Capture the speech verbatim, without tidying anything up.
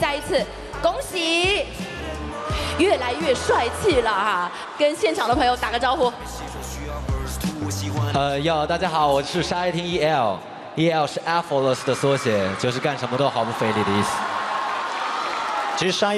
再一次恭喜，越来越帅气了哈！跟现场的朋友打个招呼。 呃，要大家好，我是沙一听 E L，E L 是 effortless 的缩写，就是干什么都毫不费力的意思。 其实沙